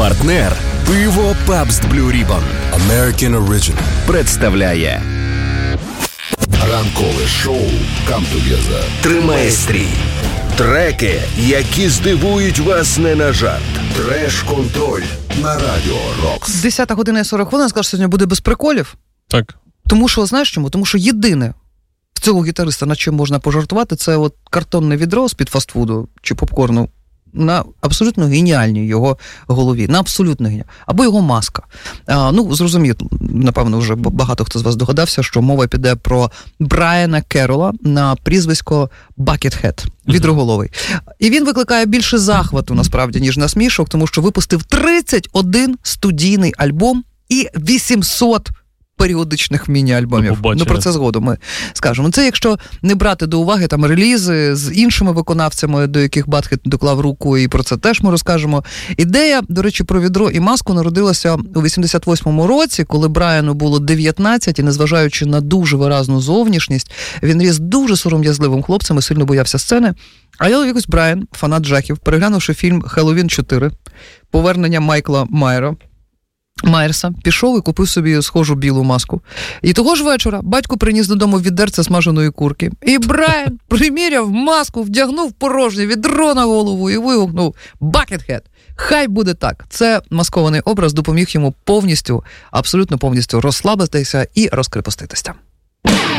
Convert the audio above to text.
Партнер пиво Pabst Blue Ribbon American Original представляє ранкове шоу Come Together. Тримає стрій. Треки, які здивують вас не на жарт. Треш-контроль на Радіо Рокс. 10 година і 40 хвилин. Сказав, що сьогодні буде без приколів. Так. Тому що, знаєш чому? Тому що єдине в цього гітариста, над чим можна пожартувати, це от картонне відро з-під фастфуду чи попкорну на абсолютно геніальній його голові. На абсолютно геніальній. Або його маска. Зрозуміло, напевно, вже багато хто з вас догадався, що мова піде про Брайана Керрола на прізвисько Buckethead, відроголовий. І він викликає більше захвату, насправді, ніж насмішок, тому що випустив 31 студійний альбом і 800 періодичних міні-альбомів. Про це згодом ми скажемо. Це якщо не брати до уваги там релізи з іншими виконавцями, до яких Buckethead доклав руку, і про це теж ми розкажемо. Ідея, до речі, про відро і маску народилася у 88-му році, коли Брайану було 19, і незважаючи на дуже виразну зовнішність, він ріс дуже сором'язливим хлопцем і сильно боявся сцени. А якось Брайан, фанат жахів, переглянувши фільм «Хеллоуін 4», повернення Майкла Майерса, пішов і купив собі схожу білу маску. І того ж вечора батько приніс додому відерце смаженої курки. І Брайан приміряв маску, вдягнув порожнє відро на голову і вигукнув «Buckethead! Хай буде так!» Це маскований образ допоміг йому абсолютно повністю розслабитися і розкрепоститися.